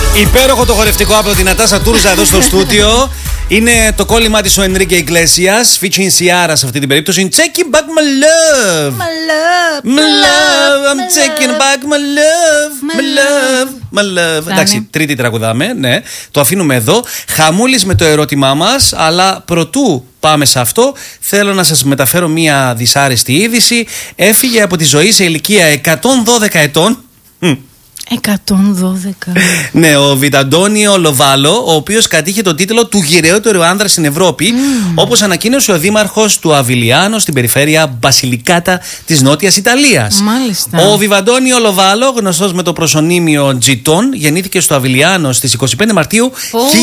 Υπέροχο το χορευτικό από την Νατάσα Τούρζα εδώ στο στούντιο. Είναι το κόλλημά της ο Ενρίκε Ιγκλέσιας, featuring Ciara σε αυτή την περίπτωση. Taking back my love. My love. My love. I'm taking back my love. My love. My love. Εντάξει, τρίτη τραγουδάμε, ναι. Το αφήνουμε εδώ. Χαμούλης με το ερώτημά μας, αλλά προτού πάμε σε αυτό, θέλω να σας μεταφέρω μια δυσάρεστη είδηση. Έφυγε από τη ζωή σε ηλικία 112 ετών. 112. Ναι, ο Βιταντόνιο Λοβάλο, ο οποίος κατήχε τον τίτλο του γυραιότερου άνδρα στην Ευρώπη, όπως ανακοίνωσε ο δήμαρχος του Αβιλιάνο στην περιφέρεια Μπασιλικάτα της Νότιας Ιταλίας. Μάλιστα. Ο Βιταντόνιο Λοβάλο, γνωστός με το προσωνύμιο Τζιτόν, γεννήθηκε στο Αβιλιάνο στις 25 Μαρτίου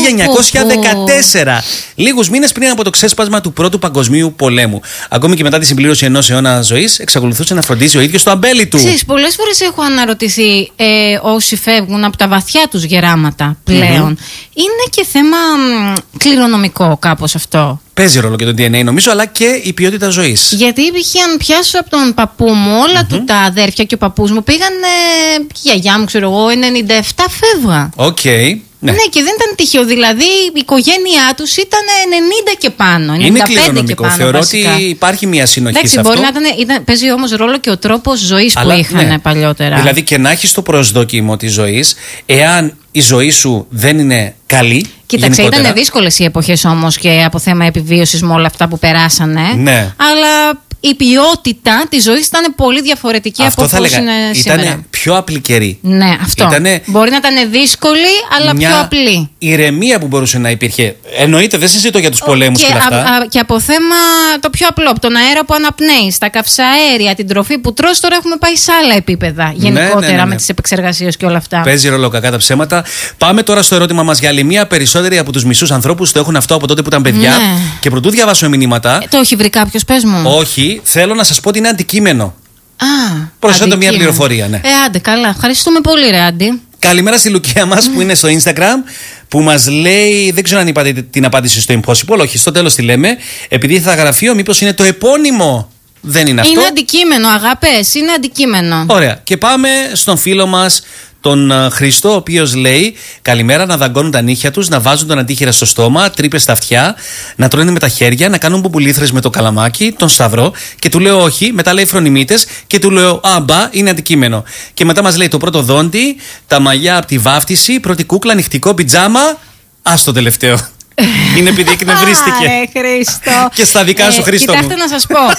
1914, λίγους μήνες πριν από το ξέσπασμα του Πρώτου Παγκοσμίου Πολέμου. Ακόμη και μετά τη συμπλήρωση ενός αιώνα ζωής, εξακολουθούσε να φροντίζει ο ίδιος το αμπέλι του. Ξέρεις, πολλές φορές έχω αναρωτηθεί, όσοι φεύγουν από τα βαθιά τους γεράματα πλέον, είναι και θέμα κληρονομικό κάπως αυτό. Παίζει ρόλο και το DNA νομίζω, αλλά και η ποιότητα ζωής. Γιατί αν πιάσω από τον παππού μου όλα του τα αδέρφια και ο παππούς μου πήγαν, και η γιαγιά μου ξέρω εγώ, 97 φεύγα. Οκ. Ναι. Ναι, και δεν ήταν τυχαίο. Δηλαδή η οικογένειά τους ήταν 90 και πάνω. 95 είναι και κληρονομικό. πάνω, Θεωρώ βασικά. ότι υπάρχει μια συνοχή. Εντάξει, σε αυτό. μπορεί να ήταν, παίζει όμως ρόλο και ο τρόπος ζωής που είχαν, ναι, παλιότερα. Δηλαδή και να έχεις το προσδόκιμο της ζωής, εάν η ζωή σου δεν είναι καλή. Κοίταξε, ήταν δύσκολες οι εποχές όμως και από θέμα επιβίωσης με όλα αυτά που περάσανε. Ναι. Αλλά η ποιότητα της ζωής ήταν πολύ διαφορετική αυτό από πώς είναι σήμερα. Ήταν πιο απλή καιρή. Ναι, αυτό. Μπορεί να ήταν δύσκολη, αλλά μια πιο απλή. Ηρεμία που μπορούσε να υπήρχε. Εννοείται, δεν συζητώ για τους πολέμους και αυτά. Και από θέμα το πιο απλό, από τον αέρα που αναπνέεις, τα καυσαέρια, την τροφή που τρως, τώρα έχουμε πάει σε άλλα επίπεδα γενικότερα με τις επεξεργασίες και όλα αυτά. Παίζει ρόλο κακά τα ψέματα. Πάμε τώρα στο ερώτημα μας για άλλη μία. Περισσότεροι από τους μισούς ανθρώπους το έχουν αυτό από τότε που ήταν παιδιά. Ναι. Και πρωτού διαβάσω μηνύματα. Το έχει βρει κάποιος, πες μου. Όχι, θέλω να σας πω ότι είναι αντικείμενο. Προσθέτω μια πληροφορία, ναι. Άντε, καλά. Ευχαριστούμε πολύ, ρε Άντι. Καλημέρα στη Λουκία μας που είναι στο Instagram, που μας λέει, δεν ξέρω αν είπατε την απάντηση στο Impossible, όχι, στο τέλος τη λέμε, επειδή θα γραφείο, μήπως είναι το επώνυμο. Δεν είναι αυτό. Είναι αντικείμενο, αγάπες, είναι αντικείμενο. Ωραία. Και πάμε στον φίλο μας, τον Χριστό, ο οποίος λέει: καλημέρα, να δαγκώνουν τα νύχια τους, να βάζουν τον αντίχειρα στο στόμα, τρύπες στα αυτιά, να τρώνε με τα χέρια, να κάνουν μπουμπουλήθρες με το καλαμάκι, τον σταυρό. Και του λέω όχι, μετά λέει φρονιμίτες, και του λέω άμπα, είναι αντικείμενο. Και μετά μας λέει το πρώτο δόντι, τα μαλλιά από τη βάφτιση, πρώτη κούκλα, νυχτικό πιτζάμα. Ας το τελευταίο. Είναι επειδή εκνευρίστηκε. Χρήστο. Και στα δικά σου, Χρήστο. Κοιτάξτε να σας πω.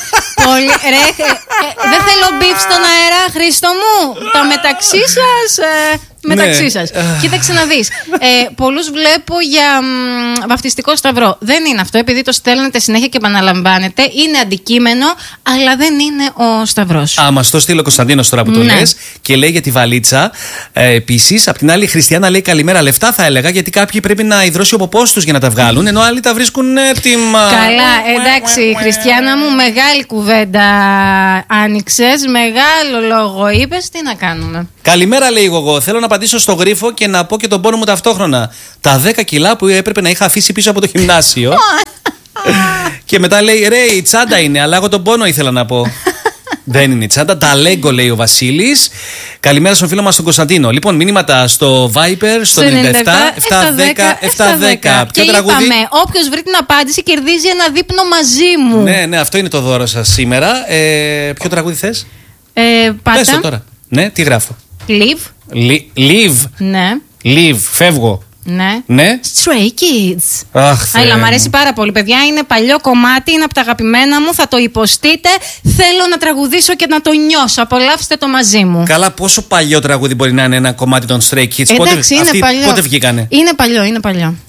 Δεν θέλω μπιφ στον αέρα, Χρήστο μου. Τα μεταξύ σας. Μεταξύ σας. Κοίταξε να δεις. Πολλούς βλέπω για βαφτιστικό σταυρό. Δεν είναι αυτό, επειδή το στέλνετε συνέχεια και επαναλαμβάνετε. Είναι αντικείμενο, αλλά δεν είναι ο σταυρός. Μας το στείλει ο Κωνσταντίνος τώρα που το λες και λέει για τη βαλίτσα. Επίσης, απ' την άλλη, η Χριστιανά λέει καλημέρα, λεφτά θα έλεγα, γιατί κάποιοι πρέπει να υδρώσει ο ποπός τους για να τα βγάλουν, ενώ άλλοι τα βρίσκουν έτοιμα. Καλά, εντάξει, Χριστιανά μου, μεγάλη κουβέντα άνοιξες, μεγάλο λόγο είπες, τι να κάνουμε. Καλημέρα, λέει εγώ. Θέλω να απαντήσω στο γρίφο και να πω και τον πόνο μου ταυτόχρονα. Τα 10 κιλά που έπρεπε να είχα αφήσει πίσω από το γυμνάσιο. Και μετά λέει: ρε, η τσάντα είναι, αλλά εγώ τον πόνο ήθελα να πω. Δεν είναι η τσάντα, τα λέγκο, λέει ο Βασίλης. Καλημέρα στον φίλο μας τον Κωνσταντίνο. Λοιπόν, μηνύματα στο Viper, στο 97 710 710. Και είπαμε, όποιος βρει την απάντηση κερδίζει ένα δείπνο μαζί μου. Ναι, αυτό είναι το δώρο σας σήμερα. Ποιο τραγούδι θες? Πάτα. Πες το τώρα. Ναι, τι γράφω? Live. Ναι. Live, φεύγω. Ναι. Stray Kids. Αχ, αλλά μου αρέσει πάρα πολύ, παιδιά. Είναι παλιό κομμάτι, είναι από τα αγαπημένα μου. Θα το υποστείτε. Θέλω να τραγουδήσω και να το νιώσω. Απολαύστε το μαζί μου. Καλά, πόσο παλιό τραγούδι μπορεί να είναι ένα κομμάτι των Stray Kids? Εντάξει, είναι παλιό. Πότε βγήκανε? Είναι παλιό.